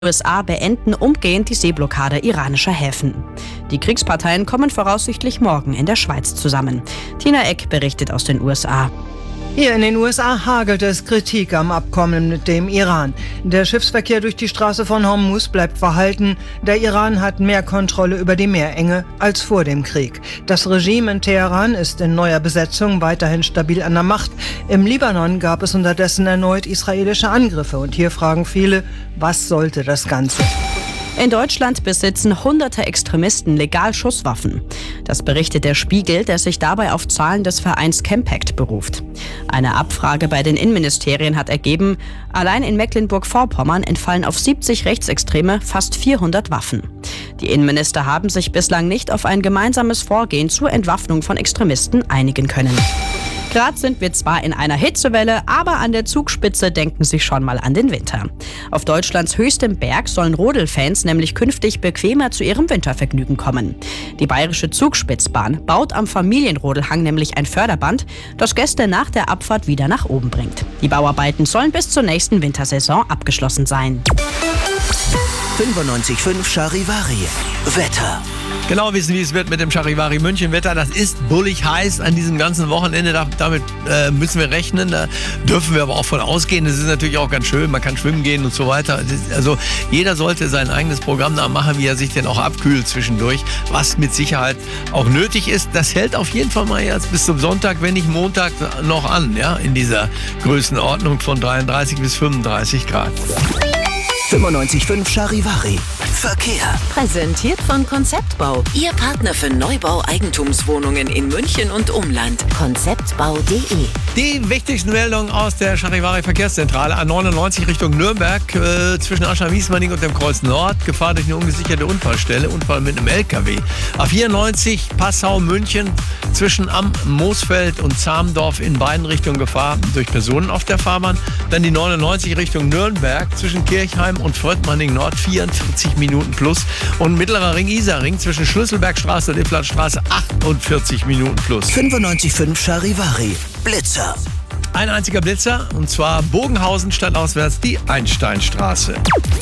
USA beenden umgehend die Seeblockade iranischer Häfen. Die Kriegsparteien kommen voraussichtlich morgen in der Schweiz zusammen. Tina Eck berichtet aus den USA. Hier in den USA hagelt es Kritik am Abkommen mit dem Iran. Der Schiffsverkehr durch die Straße von Hormuz bleibt verhalten. Der Iran hat mehr Kontrolle über die Meerenge als vor dem Krieg. Das Regime in Teheran ist in neuer Besetzung weiterhin stabil an der Macht. Im Libanon gab es unterdessen erneut israelische Angriffe. Und hier fragen viele, was sollte das Ganze? In Deutschland besitzen hunderte Extremisten legal Schusswaffen. Das berichtet der Spiegel, der sich dabei auf Zahlen des Vereins Campact beruft. Eine Abfrage bei den Innenministerien hat ergeben, allein in Mecklenburg-Vorpommern entfallen auf 70 Rechtsextreme fast 400 Waffen. Die Innenminister haben sich bislang nicht auf ein gemeinsames Vorgehen zur Entwaffnung von Extremisten einigen können. Gerade sind wir zwar in einer Hitzewelle, aber an der Zugspitze denken Sie schon mal an den Winter. Auf Deutschlands höchstem Berg sollen Rodelfans nämlich künftig bequemer zu ihrem Wintervergnügen kommen. Die Bayerische Zugspitzbahn baut am Familienrodelhang nämlich ein Förderband, das Gäste nach der Abfahrt wieder nach oben bringt. Die Bauarbeiten sollen bis zur nächsten Wintersaison abgeschlossen sein. 95.5 Charivari. Wetter. Genau wissen, wie es wird mit dem Charivari München Wetter. Das ist bullig heiß an diesem ganzen Wochenende. Damit müssen wir rechnen. Da dürfen wir aber auch von ausgehen. Das ist natürlich auch ganz schön. Man kann schwimmen gehen und so weiter. Also jeder sollte sein eigenes Programm da machen, wie er sich denn auch abkühlt zwischendurch. Was mit Sicherheit auch nötig ist. Das hält auf jeden Fall mal jetzt bis zum Sonntag, wenn nicht Montag noch an. Ja, in dieser Größenordnung von 33 bis 35 Grad. 95.5 Charivari. Verkehr. Präsentiert von Konzeptbau. Ihr Partner für Neubau Eigentumswohnungen in München und Umland. Konzeptbau.de. Die wichtigsten Meldungen aus der Charivari Verkehrszentrale. A99 Richtung Nürnberg, zwischen Ascher-Wiesbaden und dem Kreuz Nord. Gefahr durch eine ungesicherte Unfallstelle. Unfall mit einem LKW. A94 Passau-München zwischen Am Moosfeld und Zamdorf in beiden Richtungen Gefahr durch Personen auf der Fahrbahn. Dann die 99 Richtung Nürnberg zwischen Kirchheim und Fröttmanning Nord 44 Minuten plus. Und Mittlerer Ring Isarring zwischen Schlüsselbergstraße und Lipplandstraße 48 Minuten plus. 95.5 Charivari. Blitzer. Ein einziger Blitzer, und zwar Bogenhausen stadtauswärts die Einsteinstraße.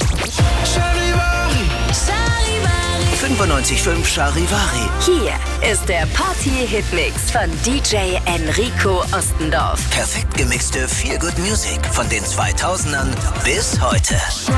95.5 Charivari. Hier ist der Party-Hitmix von DJ Enrico Ostendorf. Perfekt gemixte Feel-Good Music von den 2000ern bis heute.